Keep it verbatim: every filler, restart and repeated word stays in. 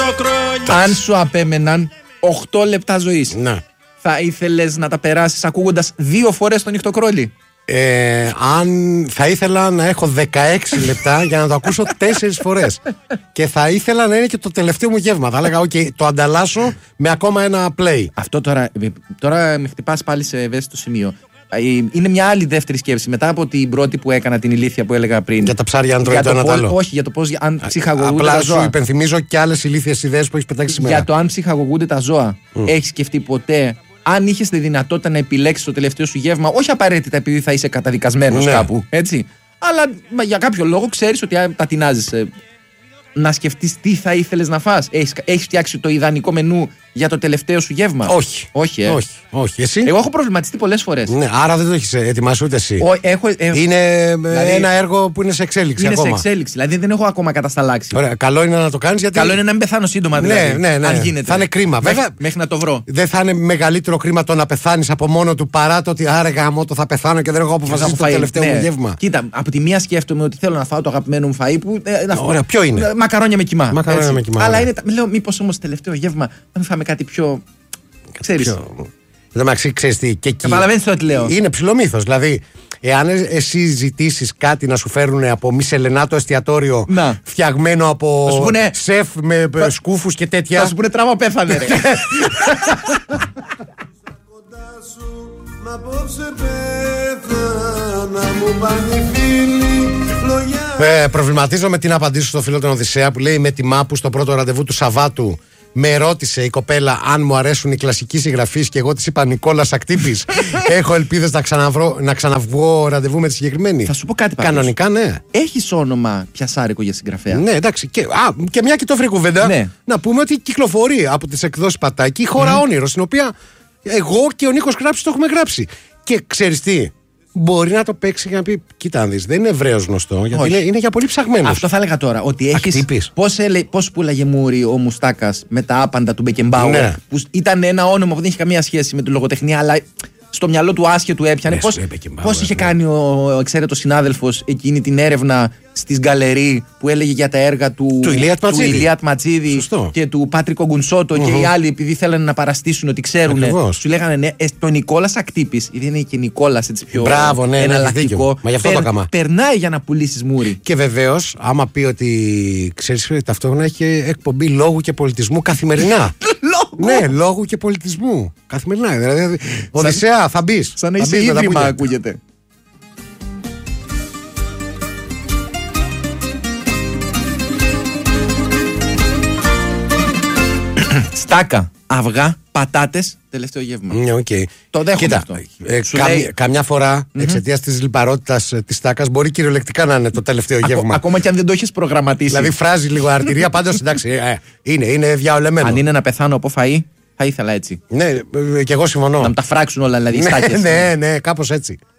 νυχτοκρόνια. Αν σου απέμεναν οκτώ λεπτά ζωής, ναι. θα ήθελες να τα περάσεις ακούγοντας δύο φορές τον νυχτοκρόλι? Ε, αν θα ήθελα να έχω δεκαέξι λεπτά για να το ακούσω τέσσερις φορές. Και θα ήθελα να είναι και το τελευταίο μου γεύμα. Θα έλεγα, OK, το ανταλλάσσω με ακόμα ένα play. Αυτό τώρα, τώρα με χτυπάς πάλι σε ευαίσθητο σημείο. Είναι μια άλλη δεύτερη σκέψη. Μετά από την πρώτη που έκανα, την ηλίθεια που έλεγα πριν. Για τα ψάρια, αν τρώει το ένα άλλο. Όχι, για το πώς αν ψυχαγωγούνται απλά τα ζώα. Απλά σου υπενθυμίζω και άλλες ηλίθιες ιδέες που έχεις πετάξει σήμερα. Για το αν ψυχαγωγούνται τα ζώα. Mm. Έχεις σκεφτεί ποτέ, αν είχες τη δυνατότητα να επιλέξεις το τελευταίο σου γεύμα, όχι απαραίτητα επειδή θα είσαι καταδικασμένος, ναι, κάπου, έτσι. Αλλά για κάποιο λόγο ξέρεις ότι τα τεινάζεις. Να σκεφτείς τι θα ήθελες να φας. Έχεις, έχεις φτιάξει το ιδανικό μενού για το τελευταίο σου γεύμα? Όχι. Όχι, ε. όχι, όχι. Εσύ? Εγώ έχω προβληματιστεί πολλές φορές. Ναι, άρα δεν το έχεις ετοιμάσει ούτε εσύ. Ο, έχω, ε, είναι δηλαδή, ένα έργο που είναι σε εξέλιξη είναι ακόμα. Είναι σε εξέλιξη. Δηλαδή δεν έχω ακόμα κατασταλάξει. Ωραία, καλό είναι να το κάνεις γιατί. Καλό είναι να μην πεθάνω σύντομα, δηλαδή. Ναι, ναι, ναι. Αν γίνεται. Θα είναι κρίμα. Μέχρι, Βέβαια, μέχρι να το βρω. Δεν θα είναι μεγαλύτερο κρίμα το να πεθάνεις από μόνο του παρά το ότι άρε γάμο το θα πεθάνω και δεν έχω αποφασίσει το τελευταίο μου γεύμα. Κοίτα, από τη μία σκέφτομαι ότι θέλω να φάω το αγαπημένο μου φαΐ που. Ωραία, ποιο είναι? Μακαρόνια με κοιμά. Μακαρόνια με κοιμά. Αλλά είναι, λέω, μήπως όμως τελευταίο γεύμα να μην φάμε κάτι πιο. Ξέρεις. Δεν με ξέρεις τι. Καταλαβαίνεις το τι λέω. Είναι ψηλομύθος. Δηλαδή, εάν εσύ ζητήσεις κάτι να σου φέρουν από Μισελενάτο εστιατόριο να. φτιαγμένο από πούνε, σεφ με θα, σκούφους και τέτοια. Θα σου πούνε τραύμα πέθανε, ρε. ε, προβληματίζομαι τι να απαντήσω στο φίλο τον Οδυσσέα που λέει με τη Μάπου στο πρώτο ραντεβού του Σαββάτου. Με ρώτησε η κοπέλα αν μου αρέσουν οι κλασικοί συγγραφείς και εγώ της είπα Νικόλας Ακτύπης. Έχω ελπίδες να, να ξαναβγώ ραντεβού με τη συγκεκριμένη. Θα σου πω κάτι πάντως. Κανονικά, ναι. Έχεις όνομα πιασάρικο για συγγραφέα? Ναι, εντάξει. Και, α, και μια κοιτόφρη κουβέντα. Ναι. Να πούμε ότι κυκλοφορεί από τις εκδόσεις Πατάκη η Χώρα mm. Όνειρο, στην οποία εγώ και ο Νίκος Κράπης το έχουμε γράψει. Και ξέρεις τι? Μπορεί να το παίξει και να πει: κοίτα, αν δεις, δεν είναι ευρέως γνωστό, γιατί είναι, είναι για πολύ ψαγμένος. Αυτό θα έλεγα τώρα. Ότι έχεις. Πώς, έλε, πώς πουλάγε Μούρι ο Μουστάκας με τα άπαντα του Μπεκεμπάουερ, ναι, που ήταν ένα όνομα που δεν είχε καμία σχέση με τη λογοτεχνία, αλλά στο μιαλό του άσχετου έπιανε. Πώς, πώς είχε ναι. κάνει ο εξαίρετος συνάδελφος εκείνη την έρευνα στις γκαλερί που έλεγε για τα έργα του, του Ηλία Ματσίδη και του Πάτρικο Γκουνσότο uh-huh. και οι άλλοι, επειδή θέλανε να παραστήσουν ότι ξέρουν, σου λέγανε ναι, ε, το Νικόλας Ακτύπης, γιατί είναι και Νικόλας έτσι πιο Μπράβο, ναι, εναλλακτικό. Μα γι' αυτό περ, το κάμα. Περνάει για να πουλήσεις Μούρι. Και βεβαίως, άμα πει ότι ξέρεις, ταυτόχρονα έχει εκπομπή λόγου και πολιτισμού καθημερινά. Ναι, λόγου και πολιτισμού. Καθημερινά. Δηλαδή, Οδυσσέα, θα μπει. Σαν να είσαι ίδρυμα, ακούγεται. Στάκα, αυγά, πατάτες, τελευταίο γεύμα. Ναι, okay. Το δέχομαι. Κοίτα, αυτό. Ε, καμιά, λέει... καμιά φορά mm-hmm. εξαιτίας της λιπαρότητας της στάκας μπορεί κυριολεκτικά να είναι το τελευταίο Ακο, γεύμα. Ακόμα και αν δεν το έχεις προγραμματίσει. Δηλαδή φράζει λίγο αρτηρία, πάντως εντάξει, ε, είναι, είναι διαολεμένο. Αν είναι να πεθάνω από φαΐ, θα ήθελα έτσι. Ναι, και εγώ συμφωνώ. Να μου τα φράξουν όλα, δηλαδή οι στάκες. Ναι, ναι, κάπως έτσι.